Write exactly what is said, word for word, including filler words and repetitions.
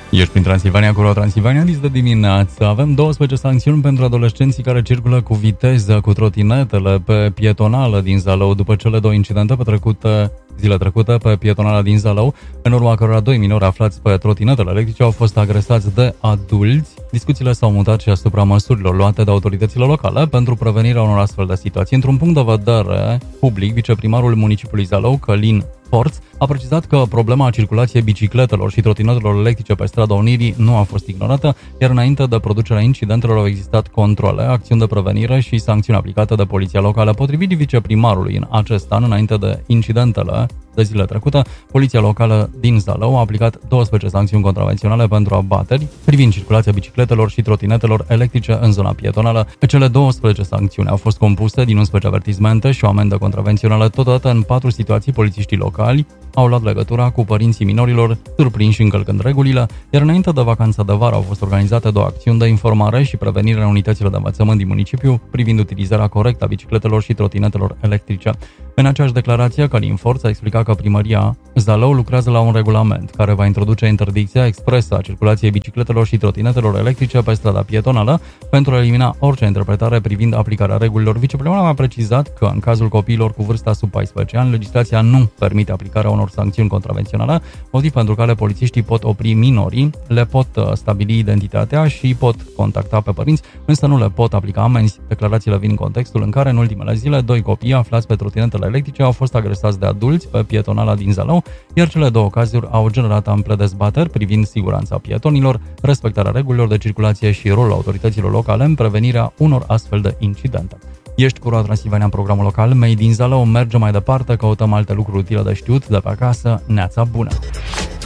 Ești prin Transilvania cu Transilvania Dis de dimineață. Avem douăsprezece sancțiuni pentru adolescenții care circulă cu viteză cu trotinetele pe pietonală din Zalău după cele două incidente petrecute zile trecute pe pietonala din Zalău, în urma cărora doi minori aflați pe trotinetele electrice au fost agresați de adulți. Discuțiile s-au mutat și asupra măsurilor luate de autoritățile locale pentru prevenirea unor astfel de situații. Într-un punct de vedere public, viceprimarul municipiului Zalău, Călin Forț, a precizat că problema circulației bicicletelor și trotinetelor electrice pe strada Unirii nu a fost ignorată, iar înainte de producerea incidentelor au existat controle, acțiuni de prevenire și sancțiuni aplicate de poliția locală. Potrivit viceprimarului, în acest an, înainte de incidentele de zile trecute, poliția locală din Zalău a aplicat douăsprezece sancțiuni contravenționale pentru abateri privind circulația bicicletelor și trotinetelor electrice în zona pietonală. Cele douăsprezece sancțiuni au fost compuse din unsprezece avertismente și o amendă contravențională. Totodată, în patru situații, polițiștii locali au luat legătura cu părinții minorilor surprinși încălcând regulile, iar înainte de vacanța de vară au fost organizate două acțiuni de informare și prevenire în unitățile de învățământ din municipiu privind utilizarea corectă a bicicletelor și trotinetelor electrice. În aceeași declarație, Călin Forț a explicat că primăria Zalău lucrează la un regulament care va introduce interdicția expresă a circulației bicicletelor și trotinetelor electrice pe strada pietonală pentru a elimina orice interpretare privind aplicarea regulilor. Viceprimarul a precizat că în cazul copiilor cu vârsta sub paisprezece ani, legislația nu permite aplicarea unor sancțiuni contravenționale, motiv pentru care polițiștii pot opri minorii, le pot stabili identitatea și pot contacta pe părinți, însă nu le pot aplica amenzi. Declarațiile vin în contextul în care în ultimele zile doi copii aflați pe trotinetele electrice au fost agresați de adulți pe pietonala din Zalău, iar cele două cazuri au generat ample dezbateri privind siguranța pietonilor, respectarea regulilor de circulație și rolul autorităților locale în prevenirea unor astfel de incidente. Ești cu Transilvania în programul local, Mei din Zalău, mergem mai departe, căutăm alte lucruri utile de știut de pe acasă. Neața bună!